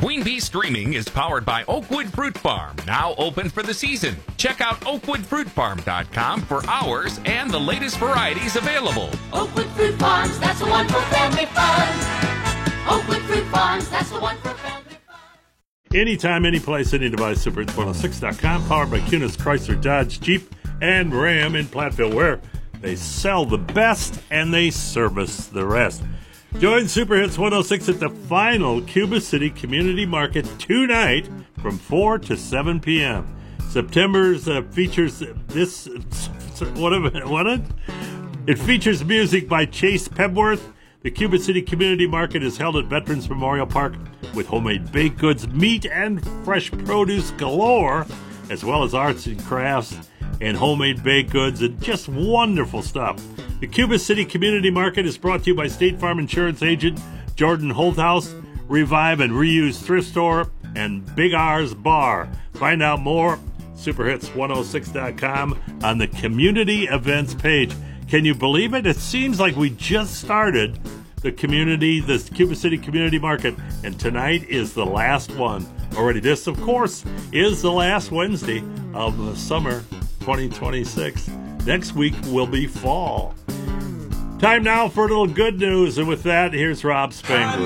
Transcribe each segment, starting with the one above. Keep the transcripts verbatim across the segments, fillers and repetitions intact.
Queen Bee Streaming is powered by Oakwood Fruit Farm, now open for the season. Check out oakwood fruit farm dot com for hours and the latest varieties available. Oakwood Fruit Farms, that's the one for family fun. Oakwood Fruit Farms, that's the one for family fun. Anytime, any place, any device, Super Hits one oh six dot com, powered by Kunis, Chrysler, Dodge, Jeep, and Ram in Platteville, where they sell the best and they service the rest. Join Super Hits one oh six at the final Cuba City Community Market tonight from four to seven p.m. September's uh, features this, what, what it? It features music by Chase Pebworth. The Cuba City Community Market is held at Veterans Memorial Park with homemade baked goods, meat, and fresh produce galore, as well as arts and crafts and homemade baked goods and just wonderful stuff. The Cuba City Community Market is brought to you by State Farm Insurance Agent Jordan Holthouse, Revive and Reuse Thrift Store, and Big R's Bar. Find out more, super hits one oh six dot com, on the Community Events page. Can you believe it? It seems like we just started the community, the Cuba City Community Market, and tonight is the last one. Already, this, of course, is the last Wednesday of the summer twenty twenty-six. Next week will be fall. Time now for a little good news, and with that, here's Rob Spangler.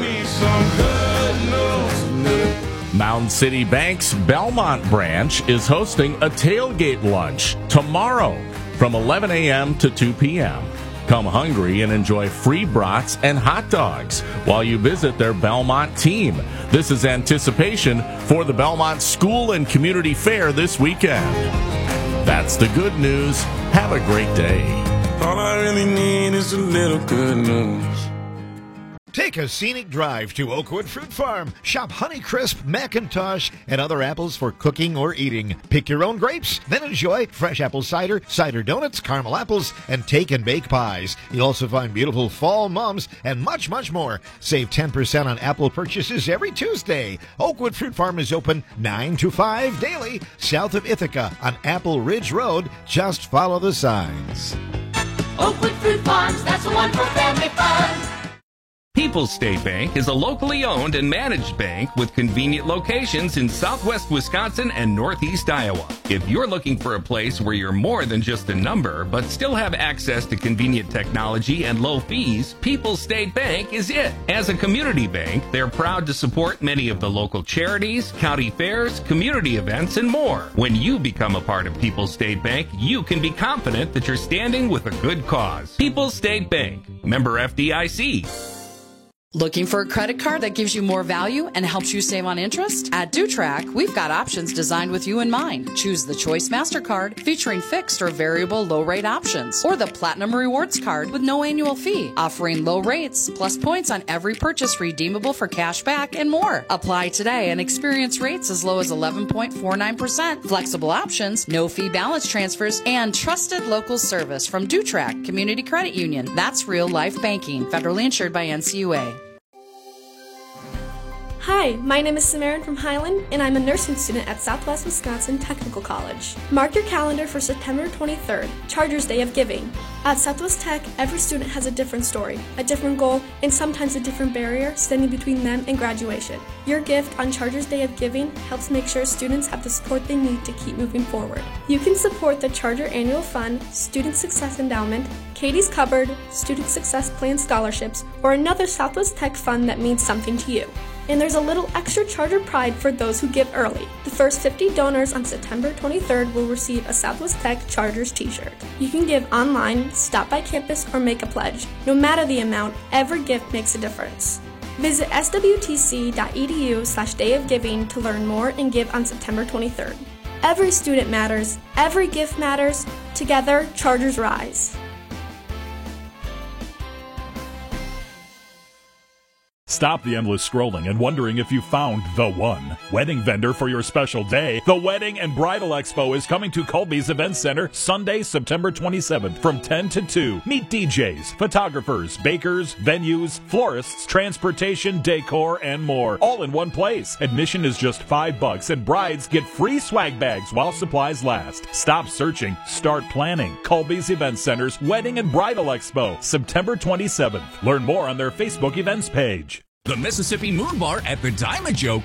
Mound City Bank's Belmont branch is hosting a tailgate lunch tomorrow from eleven a.m. to two p.m. Come hungry and enjoy free brats and hot dogs while you visit their Belmont team. This is anticipation for the Belmont School and Community Fair this weekend. That's the good news. Have a great day. All I really need is a little good news. Take a scenic drive to Oakwood Fruit Farm. Shop Honeycrisp, McIntosh, and other apples for cooking or eating. Pick your own grapes, then enjoy fresh apple cider, cider donuts, caramel apples, and take and bake pies. You'll also find beautiful fall mums and much, much more. Save ten percent on apple purchases every Tuesday. Oakwood Fruit Farm is open nine to five daily, south of Ithaca on Apple Ridge Road. Just follow the signs. Oakwood Fruit Farms, that's the one for family fun. People's State Bank is a locally owned and managed bank with convenient locations in southwest Wisconsin and northeast Iowa. If you're looking for a place where you're more than just a number, but still have access to convenient technology and low fees, People's State Bank is it. As a community bank, they're proud to support many of the local charities, county fairs, community events, and more. When you become a part of People's State Bank, you can be confident that you're standing with a good cause. People's State Bank, member F D I C. Looking for a credit card that gives you more value and helps you save on interest? At DuTrack, we've got options designed with you in mind. Choose the Choice MasterCard featuring fixed or variable low-rate options, or the Platinum Rewards Card with no annual fee, offering low rates plus points on every purchase redeemable for cash back and more. Apply today and experience rates as low as eleven point four nine percent, flexible options, no fee balance transfers, and trusted local service from DuTrack Community Credit Union. That's real life banking. Federally insured by N C U A. Hi, my name is Samarin from Highland, and I'm a nursing student at Southwest Wisconsin Technical College. Mark your calendar for September twenty-third, Chargers Day of Giving. At Southwest Tech, every student has a different story, a different goal, and sometimes a different barrier standing between them and graduation. Your gift on Chargers Day of Giving helps make sure students have the support they need to keep moving forward. You can support the Charger Annual Fund, Student Success Endowment, Katie's Cupboard, Student Success Plan scholarships, or another Southwest Tech fund that means something to you. And there's a little extra Charger pride for those who give early. The first fifty donors on September twenty-third will receive a Southwest Tech Chargers t-shirt. You can give online, stop by campus, or make a pledge. No matter the amount, every gift makes a difference. Visit swtc.edu slash day of giving to learn more and give on September twenty-third. Every student matters. Every gift matters. Together, Chargers rise. Stop the endless scrolling and wondering if you found the one. Wedding vendor for your special day. The Wedding and Bridal Expo is coming to Colby's Event Center Sunday, September twenty-seventh from ten to two. Meet D Js, photographers, bakers, venues, florists, transportation, decor, and more. All in one place. Admission is just five bucks and brides get free swag bags while supplies last. Stop searching. Start planning. Colby's Event Center's Wedding and Bridal Expo, September twenty-seventh. Learn more on their Facebook events page. The Mississippi Moon Bar at the Diamond Joke